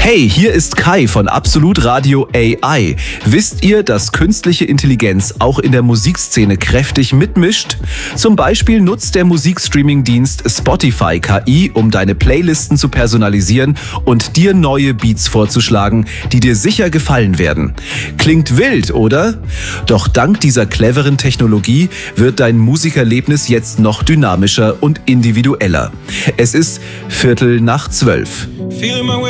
Hey, hier ist Kai von Absolut Radio AI. Wisst ihr, dass künstliche Intelligenz auch in der Musikszene kräftig mitmischt? Zum Beispiel nutzt der Musikstreaming-Dienst Spotify KI, um deine Playlisten zu personalisieren und dir neue Beats vorzuschlagen, die dir sicher gefallen werden. Klingt wild, oder? Doch dank dieser cleveren Technologie wird dein Musikerlebnis jetzt noch dynamischer und individueller. Es ist 11:45.